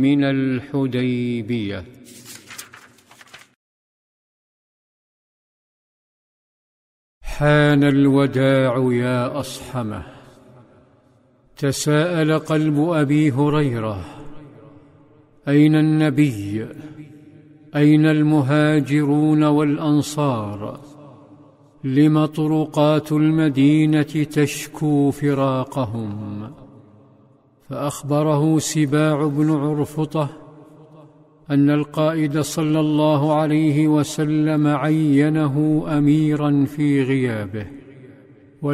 من الحديبية. حان الوداع يا أصحمه. تساءل قلب أبي هريرة: أين النبي؟ أين المهاجرون والأنصار؟ لم طرقات المدينة تشكو فراقهم؟ فأخبره سباع بن عرفطة أن القائد صلى الله عليه وسلم عينه أميرا في غيابه،